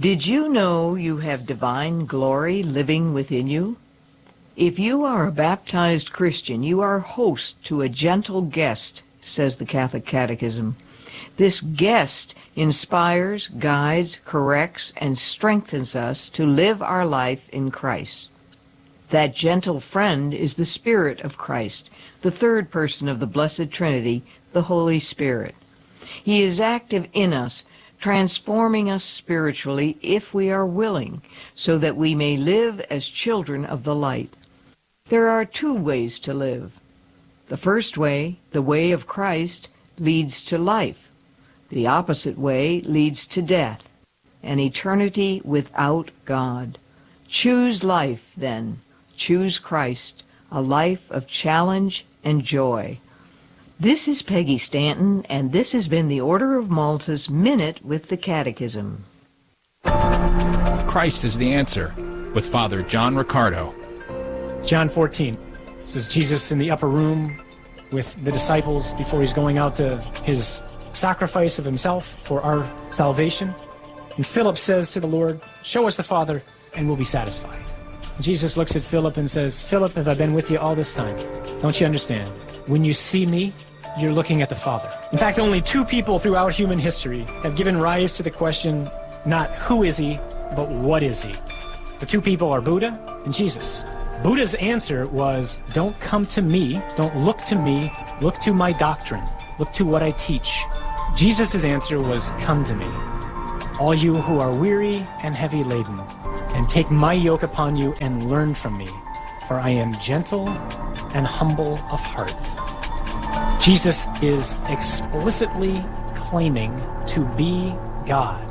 Did you know you have divine glory living within you? If you are a baptized Christian, you are host to a gentle guest, says the Catholic Catechism. This guest inspires, guides, corrects, and strengthens us to live our life in Christ. That gentle friend is the Spirit of Christ, the third person of the Blessed Trinity, the Holy Spirit. He is active in us, transforming us spiritually if we are willing, so that we may live as children of the light. There are two ways to live. The first way, the way of Christ, leads to life. The opposite way leads to death, an eternity without God. Choose life, then. Choose Christ, a life of challenge and joy. This is Peggy Stanton, and this has been the Order of Malta's Minute with the Catechism. Christ is the answer, with Father John Riccardo. John 14. This is Jesus in the upper room with the disciples before he's going out to his sacrifice of himself for our salvation. And Philip says to the Lord, "Show us the Father, and we'll be satisfied." Jesus looks at Philip and says, "Philip, have I been with you all this time? Don't you understand? When you see me, you're looking at the Father." In fact, only two people throughout human history have given rise to the question, not who is he, but what is he? The two people are Buddha and Jesus. Buddha's answer was, don't come to me, don't look to me, look to my doctrine, look to what I teach. Jesus' answer was, come to me, all you who are weary and heavy laden, and take my yoke upon you and learn from me, for I am gentle and humble of heart. Jesus is explicitly claiming to be God.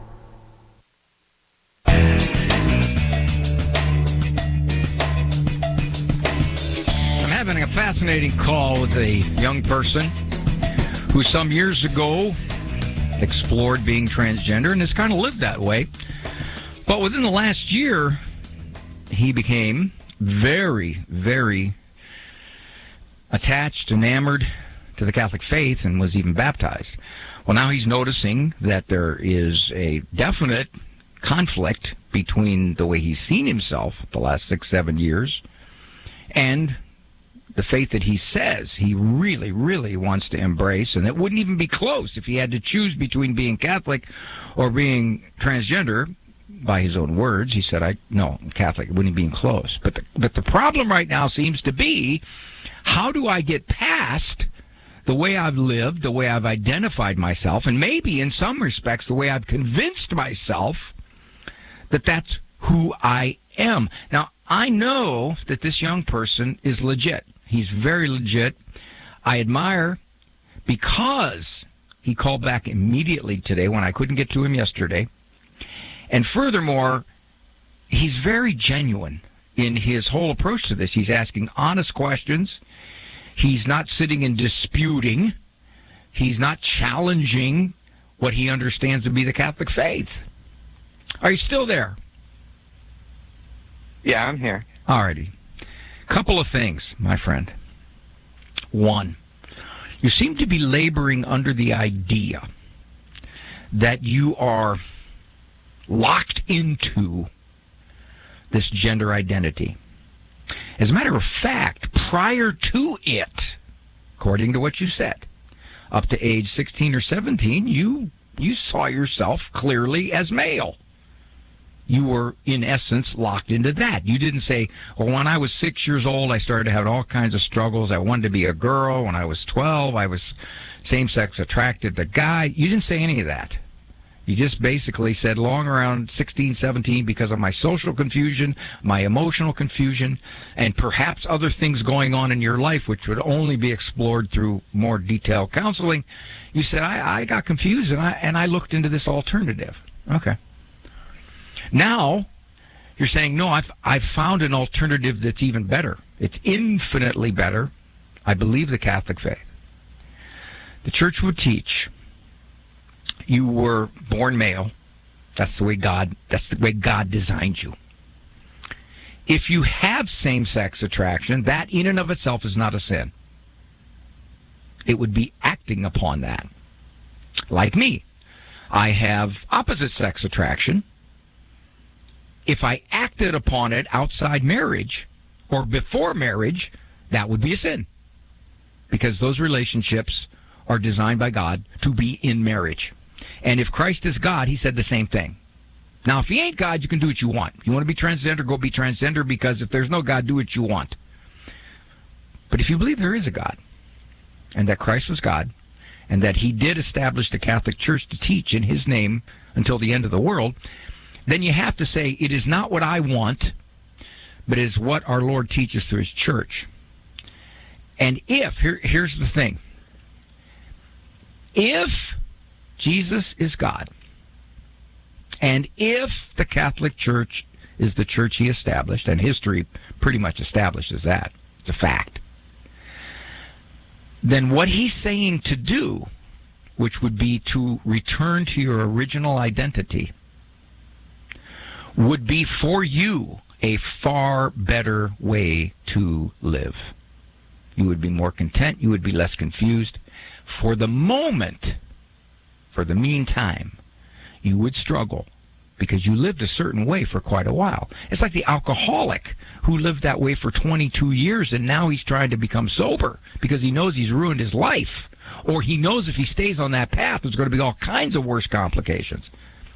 I'm having a fascinating call with a young person who some years ago explored being transgender and has kind of lived that way. But within the last year, he became very, very attached, enamored to the Catholic faith, and was even baptized. Well, now he's noticing that there is a definite conflict between the way he's seen himself the last 6-7 years and the faith that he says he really, really wants to embrace, and it wouldn't even be close if he had to choose between being Catholic or being transgender. By his own words, he said, no, Catholic, it wouldn't be close. But the problem right now seems to be, how do I get past the way I've lived, the way I've identified myself, and maybe in some respects the way I've convinced myself that that's who I am. Now, I know that this young person is legit. He's very legit. I admire, because he called back immediately today when I couldn't get to him yesterday. And furthermore, he's very genuine in his whole approach to this. He's asking honest questions. He's not sitting and disputing. He's not challenging what he understands to be the Catholic faith. Are you still there? Yeah, I'm here. All righty. Couple of things, my friend. One, you seem to be laboring under the idea that you are locked into this gender identity. As a matter of fact, prior to it, according to what you said, up to age 16 or 17, you saw yourself clearly as male. You were, in essence, locked into that. You didn't say, well, when I was 6 years old, I started having all kinds of struggles. I wanted to be a girl. When I was 12, I was same-sex attracted to guy. You didn't say any of that. You just basically said long around 16, 17, because of my social confusion, my emotional confusion, and perhaps other things going on in your life, which would only be explored through more detailed counseling. You said, I got confused, and I looked into this alternative. Okay. Now, you're saying, no, I've found an alternative that's even better. It's infinitely better. I believe the Catholic faith. The Church would teach you were born male. That's the way God designed you. If you have same-sex attraction, that in and of itself is not a sin. It would be acting upon that. Like me, I have opposite sex attraction, if I acted upon it outside marriage or before marriage, that would be a sin. Because those relationships are designed by God to be in marriage. And if Christ is God, he said the same thing. Now, if he ain't God, you can do what you want. If you want to be transgender, go be transgender, because if there's no God, do what you want. But if you believe there is a God, and that Christ was God, and that he did establish the Catholic Church to teach in his name until the end of the world, then you have to say, it is not what I want, but it is what our Lord teaches through his church. And here's the thing. If Jesus is God, and if the Catholic Church is the church he established, and history pretty much establishes that, it's a fact, then what he's saying to do, which would be to return to your original identity, would be for you a far better way to live. You would be more content. You would be less confused. For the moment, for the meantime, you would struggle because you lived a certain way for quite a while. It's like the alcoholic who lived that way for 22 years and now he's trying to become sober because he knows he's ruined his life. Or he knows if he stays on that path, there's going to be all kinds of worse complications.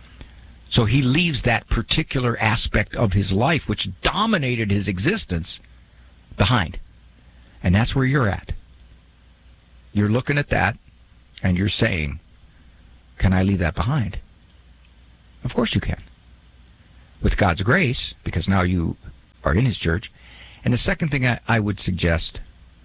So he leaves that particular aspect of his life, which dominated his existence, behind. And that's where you're at. You're looking at that, and you're saying, can I leave that behind? Of course you can. With God's grace, because now you are in his church. And the second thing I would suggest,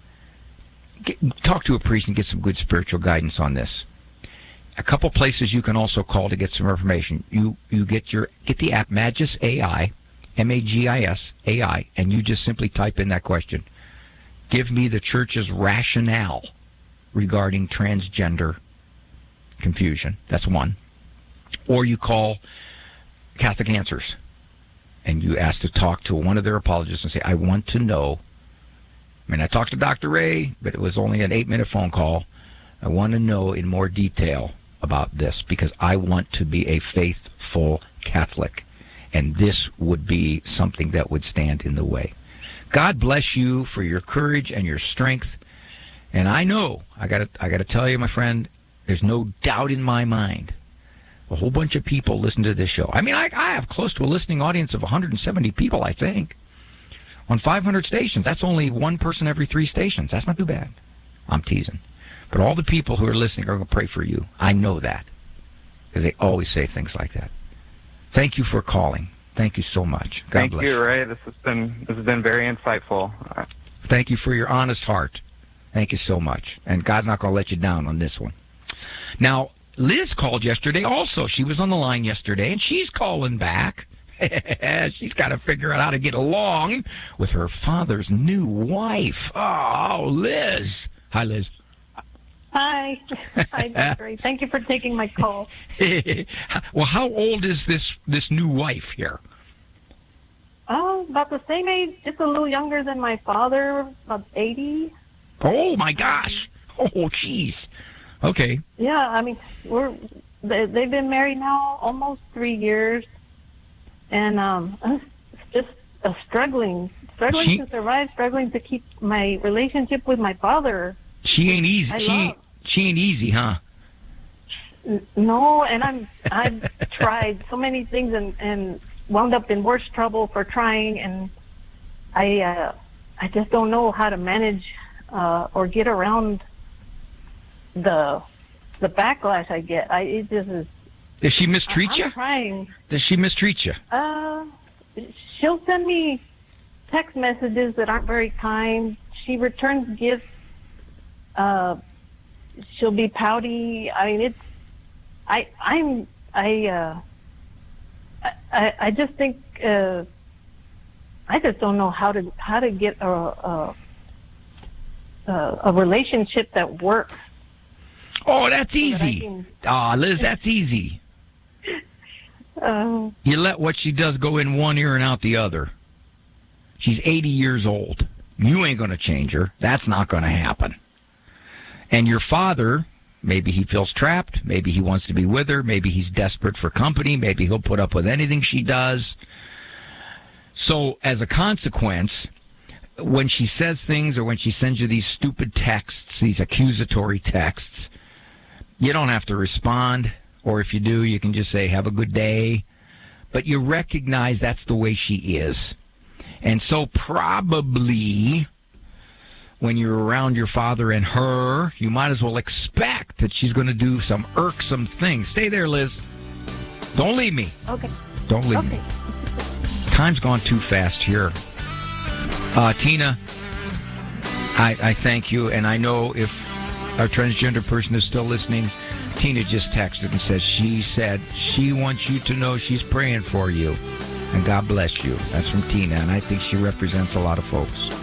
talk to a priest and get some good spiritual guidance on this. A couple places you can also call to get some information. You get the app Magis AI, Magis AI, and you just simply type in that question. Give me the church's rationale regarding transgender confusion. That's one. Or you call Catholic Answers and you ask to talk to one of their apologists and say, I want to know. I mean, I talked to Dr. Ray, but it was only an 8-minute phone call. I want to know in more detail about this because I want to be a faithful Catholic. And this would be something that would stand in the way. God bless you for your courage and your strength. And I know, I gotta tell you, my friend, there's no doubt in my mind, a whole bunch of people listen to this show. I mean, I have close to a listening audience of 170 people, I think, on 500 stations. That's only one person every 3 stations. That's not too bad. I'm teasing. But all the people who are listening are going to pray for you. I know that because they always say things like that. Thank you for calling. Thank you so much. God bless you. Thank you, Ray. This has been very insightful. Thank you for your honest heart. Thank you so much. And God's not going to let you down on this one. Now, Liz called yesterday also. She was on the line yesterday, and she's calling back. She's got to figure out how to get along with her father's new wife. Oh, Liz. Hi, Liz. Hi. Hi, Ray. Thank you for taking my call. Well, how old is this new wife here? Oh, about the same age, just a little younger than my father, about 80. Oh, my gosh. Oh, jeez. Okay. Yeah, I mean, they've been married now almost 3 years, and it's just struggling to survive, struggling to keep my relationship with my father. She ain't easy. She ain't easy, huh? No, and I've tried so many things and wound up in worse trouble for trying, and I just don't know how to manage or get around the backlash I get. It just is. Does she mistreat you? I'm trying. Does she mistreat you? She'll send me text messages that aren't very kind. She returns gifts. She'll be pouty. I mean, I just think I just don't know how to get a relationship that works. Oh, that's easy. Liz, that's easy. You let what she does go in one ear and out the other. She's 80 years old. You ain't going to change her. That's not going to happen. And your father, maybe he feels trapped. Maybe he wants to be with her. Maybe he's desperate for company. Maybe he'll put up with anything she does. So as a consequence, when she says things or when she sends you these stupid texts, these accusatory texts, you don't have to respond. Or if you do, you can just say, have a good day. But you recognize that's the way she is. And so probably when you're around your father and her, you might as well expect that she's going to do some irksome things. Stay there, Liz. Don't leave me. Okay. Don't leave me. Time's gone too fast here. Tina, I thank you. And I know if our transgender person is still listening, Tina just texted and said she wants you to know she's praying for you. And God bless you. That's from Tina. And I think she represents a lot of folks.